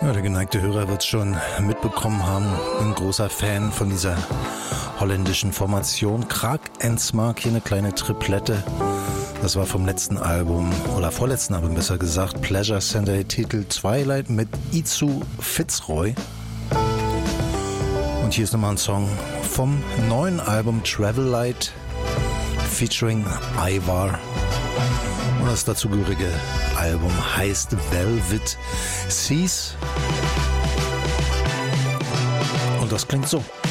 Ja, der geneigte Hörer wird es schon mitbekommen haben. Ein großer Fan von dieser holländischen Formation. Krag en Smaak, hier eine kleine Triplette. Das war vom letzten Album, oder vorletzten Album besser gesagt, Pleasure Center, der Titel Twilight mit Izu Fitzroy. Und hier ist nochmal ein Song vom neuen Album Travel Light featuring Ivar. Und das dazugehörige Album heißt Velvet Seas. Und das klingt so.